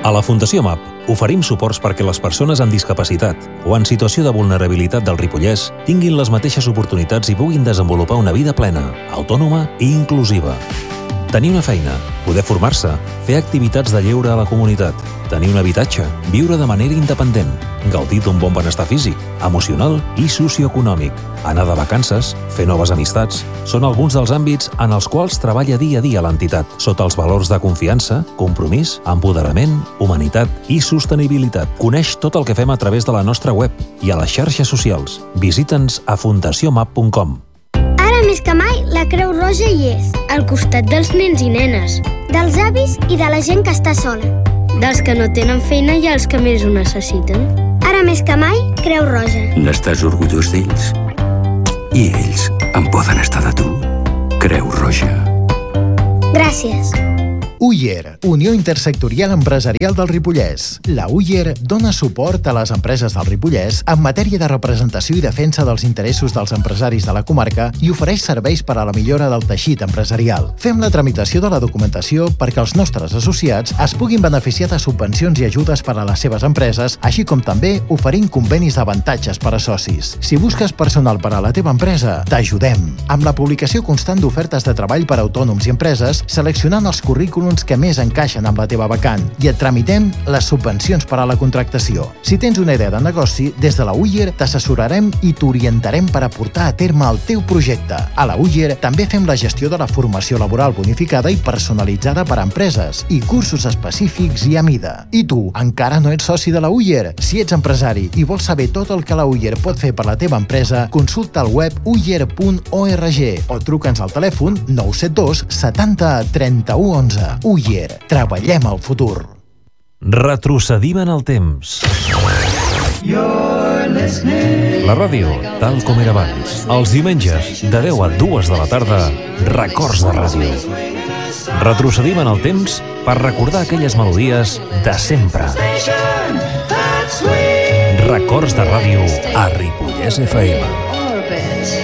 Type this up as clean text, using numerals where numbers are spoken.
A la Fundació MAP oferim suports perquè les persones amb discapacitat o en situació de vulnerabilitat del Ripollès tinguin les mateixes oportunitats i puguin desenvolupar una vida plena, autònoma i inclusiva. Tenir una feina, poder formar-se, fer activitats de lleure a la comunitat, tenir un habitatge, viure de manera independent, gaudir d'un bon benestar físic, emocional i socioeconòmic, anar de vacances, fer noves amistats, són alguns dels àmbits en els quals treballa dia a dia l'entitat, sota els valors de confiança, compromís, empoderament, humanitat i sostenibilitat. Coneix tot el que fem a través de la nostra web i a les xarxes socials. Visita'ns a fundaciomap.com. Més que mai, la Creu Roja hi és, al costat dels nens i nenes, dels avis i de la gent que està sola, dels que no tenen feina i els que més ho necessiten. Ara més que mai, Creu Roja. N'estàs orgullós d'ells? I ells en poden estar de tu? Creu Roja. Gràcies. UIER, Unió Intersectorial Empresarial del Ripollès. La UIER dona suport a les empreses del Ripollès en matèria de representació i defensa dels interessos dels empresaris de la comarca i ofereix serveis per a la millora del teixit empresarial. Fem la tramitació de la documentació perquè els nostres associats es puguin beneficiar de subvencions i ajudes per a les seves empreses, així com també oferint convenis d'avantatges per a socis. Si busques personal per a la teva empresa, t'ajudem. Amb la publicació constant d'ofertes de treball per a autònoms i empreses, seleccionant els currículums que més encaixen amb la teva vacant i et tramitem les subvencions per a la contractació. Si tens una idea de negoci, des de la UIER t'assessorarem i t'orientarem per a portar a terme el teu projecte. A la UIER també fem la gestió de la formació laboral bonificada i personalitzada per a empreses i cursos específics i a mida. I tu, encara no ets soci de la UIER? Si ets empresari i vols saber tot el que la UIER pot fer per la teva empresa, consulta el web uier.org o truca'ns al telèfon 972 70 31 11. UIER. Treballem al futur. Retrocedim en el temps. La ràdio, tal com era abans. Els diumenges, de 10 a 2 de la tarda, Records de Ràdio. Retrocedim en el temps per recordar aquelles melodies de sempre. Records de Ràdio a Ripollès FM.